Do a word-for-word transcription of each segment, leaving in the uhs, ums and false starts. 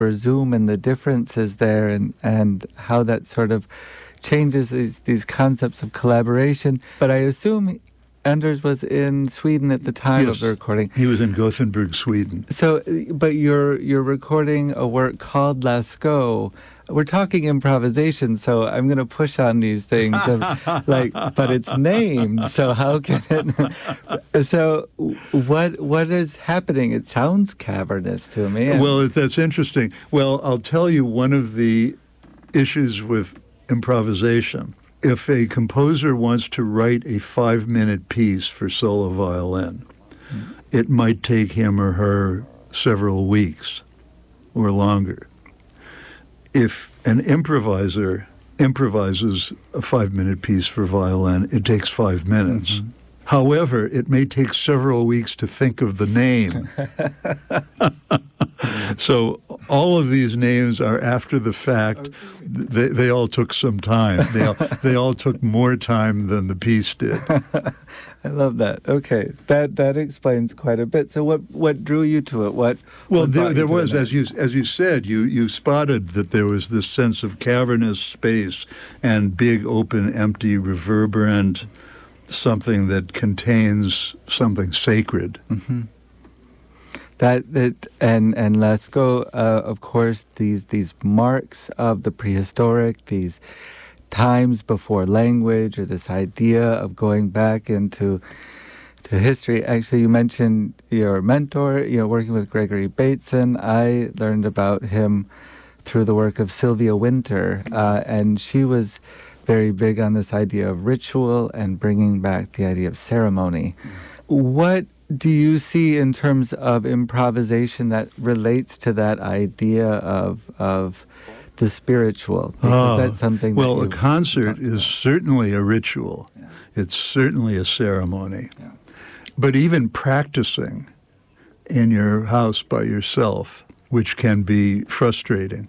or Zoom and the differences there, and, and how that sort of changes these, these concepts of collaboration. But I assume Anders was in Sweden at the time yes, of the recording. He was in Gothenburg, Sweden. So, but you're you're recording a work called Lascaux. We're talking improvisation, so I'm going to push on these things, of, like, but it's named, so how can it? So, what what is happening? It sounds cavernous to me. Well, that's interesting. Well, I'll tell you one of the issues with improvisation. If a composer wants to write a five-minute piece for solo violin, mm. it might take him or her several weeks or longer. If an improviser improvises a five-minute piece for violin, it takes five minutes. Mm-hmm. However, it may take several weeks to think of the name. So all of these names are after the fact. Okay. They, they all took some time. They all, they all took more time than the piece did. I love that. Okay, that that explains quite a bit. So what, what drew you to it? What Well, what there, there was, the as you as you said, you you spotted that there was this sense of cavernous space and big, open, empty, reverberant, something that contains something sacred. Mm-hmm. That that and and Lascaux, uh, of course, these these marks of the prehistoric, these times before language, or this idea of going back into to history. Actually, you mentioned your mentor, you know, working with Gregory Bateson. I learned about him through the work of Sylvia Wynter, uh, and she was very big on this idea of ritual and bringing back the idea of ceremony. What do you see in terms of improvisation that relates to that idea of of the spiritual? Because uh, that's something. Well, that a concert is certainly a ritual. Yeah. It's certainly a ceremony. Yeah. But even practicing in your house by yourself, which can be frustrating,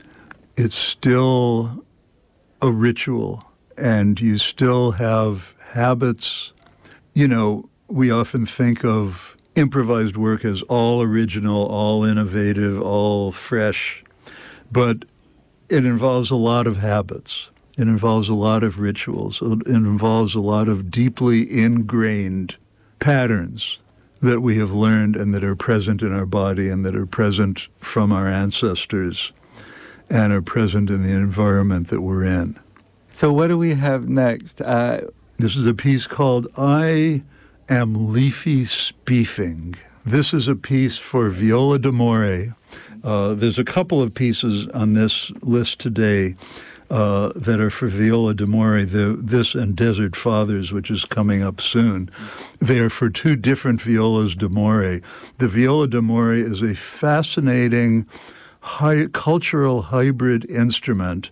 it's still a ritual, and you still have habits. You know, we often think of improvised work as all original, all innovative, all fresh, but it involves a lot of habits. It involves a lot of rituals. It involves a lot of deeply ingrained patterns that we have learned and that are present in our body and that are present from our ancestors and are present in the environment that we're in. So what do we have next? Uh, this is a piece called I Am Leafy Spiefing. This is a piece for viola d'amore. Uh, there's a couple of pieces on this list today uh, that are for viola d'amore. The, this and Desert Fathers, which is coming up soon. They are for two different violas d'amore. The viola d'amore is a fascinating Hi- cultural hybrid instrument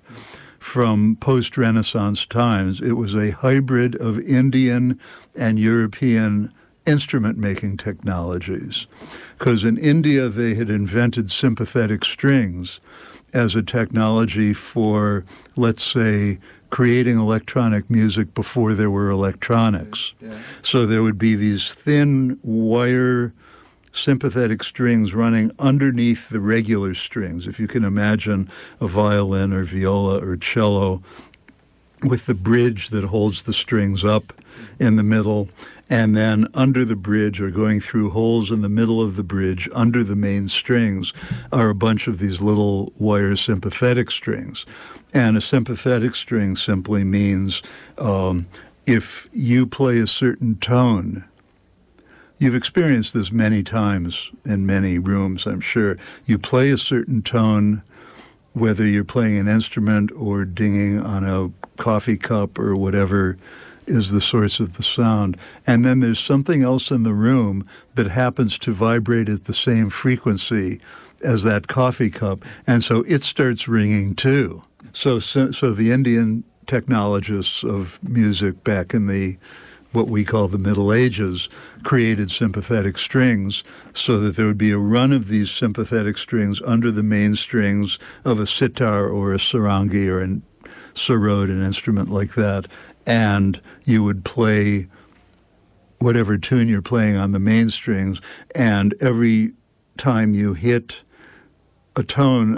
from post-Renaissance times. It was a hybrid of Indian and European instrument-making technologies, because in India they had invented sympathetic strings as a technology for, let's say, creating electronic music before there were electronics. Yeah. So there would be these thin wire sympathetic strings running underneath the regular strings. If you can imagine a violin or viola or cello with the bridge that holds the strings up in the middle, and then under the bridge or going through holes in the middle of the bridge under the main strings are a bunch of these little wire sympathetic strings. And a sympathetic string simply means um, if you play a certain tone. You've experienced this many times in many rooms, I'm sure. You play a certain tone, whether you're playing an instrument or dinging on a coffee cup or whatever is the source of the sound. And then there's something else in the room that happens to vibrate at the same frequency as that coffee cup. And so it starts ringing too. So, so, so the Indian technologists of music back in the what we call the Middle Ages, created sympathetic strings so that there would be a run of these sympathetic strings under the main strings of a sitar or a sarangi or a sarod, an instrument like that, and you would play whatever tune you're playing on the main strings, and every time you hit a tone